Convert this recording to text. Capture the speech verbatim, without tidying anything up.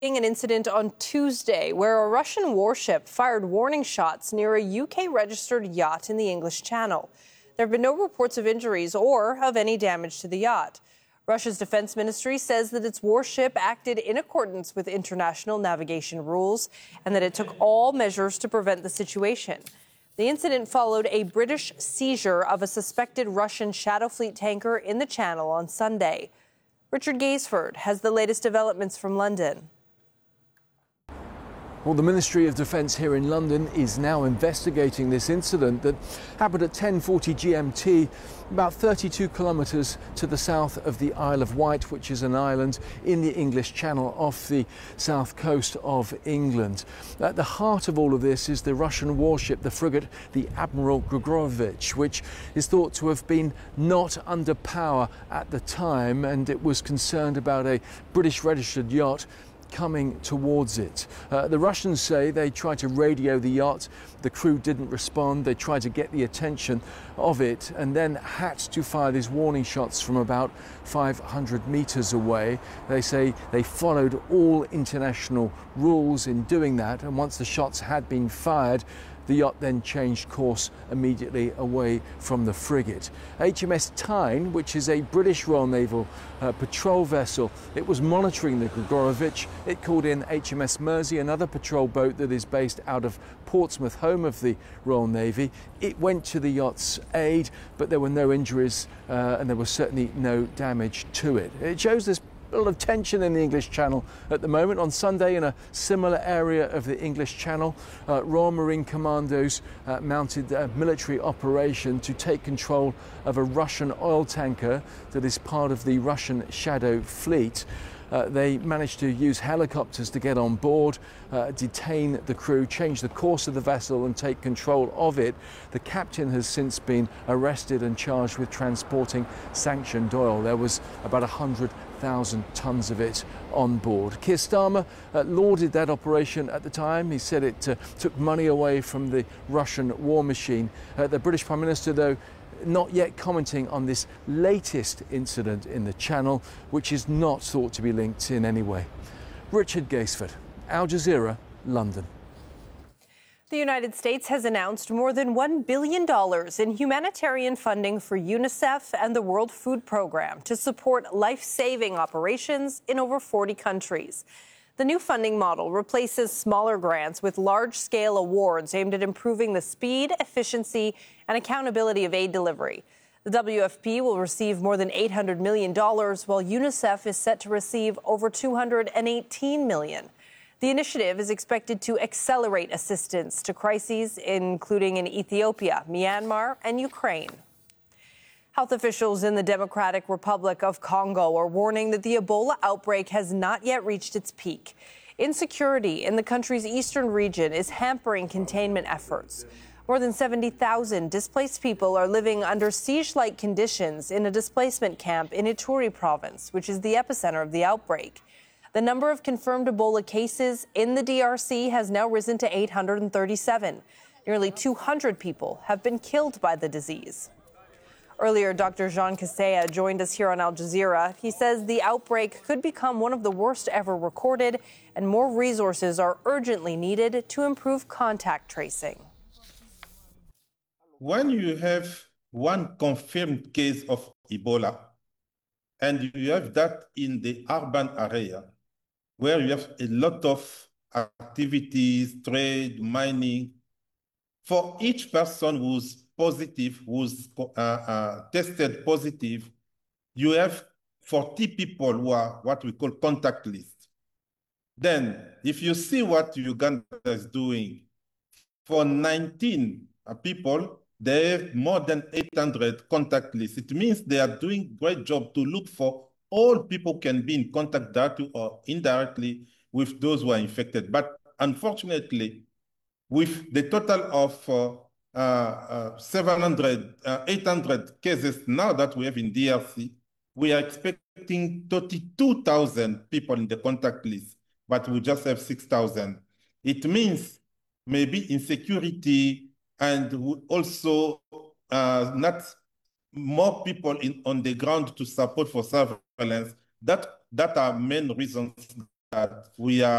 An incident on Tuesday where a Russian warship fired warning shots near a U K-registered yacht in the English Channel. There have been no reports of injuries or of any damage to the yacht. Russia's defense ministry says that its warship acted in accordance with international navigation rules and that it took all measures to prevent the situation. The incident followed a British seizure of a suspected Russian Shadow Fleet tanker in the Channel on Sunday. Richard Gaisford has the latest developments from London. Well, the Ministry of Defence here in London is now investigating this incident that happened at ten forty G M T, about thirty-two kilometres to the south of the Isle of Wight, which is an island in the English Channel off the south coast of England. At the heart of all of this is the Russian warship, the frigate, the Admiral Grigorovich, which is thought to have been not under power at the time, and it was concerned about a British registered yacht coming towards it. Uh, the Russians say they tried to radio the yacht. The crew didn't respond. They tried to get the attention of it and then had to fire these warning shots from about five hundred meters away. They say they followed all international rules in doing that, and once the shots had been fired, the yacht then changed course immediately away from the frigate. H M S Tyne, which is a British Royal Naval uh, patrol vessel, it was monitoring the Grigorovich. It called in H M S Mersey, another patrol boat that is based out of Portsmouth, home of the Royal Navy. It went to the yacht's aid, but there were no injuries uh, and there was certainly no damage to it. It shows this a lot of tension in the English Channel at the moment. On Sunday, in a similar area of the English Channel, uh, Royal Marine Commandos uh, mounted a military operation to take control of a Russian oil tanker that is part of the Russian Shadow Fleet. Uh, they managed to use helicopters to get on board, uh, detain the crew, change the course of the vessel and take control of it. The captain has since been arrested and charged with transporting sanctioned oil. There was about one hundred thousand tonnes of it on board. Keir Starmer uh, lauded that operation at the time. He said it uh, took money away from the Russian war machine. Uh, the British Prime Minister, though, not yet commenting on this latest incident in the Channel, which is not thought to be linked in any way. Richard Gaisford, Al Jazeera, London. The United States has announced more than one billion dollars in humanitarian funding for UNICEF and the World Food Programme to support life-saving operations in over forty countries. The new funding model replaces smaller grants with large-scale awards aimed at improving the speed, efficiency, and accountability of aid delivery. The W F P will receive more than eight hundred million dollars, while UNICEF is set to receive over two hundred eighteen million dollars. The initiative is expected to accelerate assistance to crises, including in Ethiopia, Myanmar, and Ukraine. Health officials in the Democratic Republic of Congo are warning that the Ebola outbreak has not yet reached its peak. Insecurity in the country's eastern region is hampering containment efforts. More than seventy thousand displaced people are living under siege-like conditions in a displacement camp in Ituri province, which is the epicenter of the outbreak. The number of confirmed Ebola cases in the D R C has now risen to eight hundred thirty-seven. Nearly two hundred people have been killed by the disease. Earlier, Doctor Jean Kaseya joined us here on Al Jazeera. He says the outbreak could become one of the worst ever recorded, and more resources are urgently needed to improve contact tracing. When you have one confirmed case of Ebola, and you have that in the urban area, where you have a lot of activities, trade, mining, for each person who's positive, who's uh, uh, tested positive, you have forty people who are what we call contact list. Then, if you see what Uganda is doing, for nineteen uh, people, they have more than eight hundred contact lists. It means they are doing a great job to look for all people can be in contact directly or indirectly with those who are infected. But unfortunately, with the total of uh, uh, uh, seven hundred, uh, eight hundred cases now that we have in D R C, we are expecting thirty-two thousand people in the contact list, but we just have six thousand. It means maybe insecurity and also uh, not more people in, on the ground to support for surveillance. That, that are main reasons that we are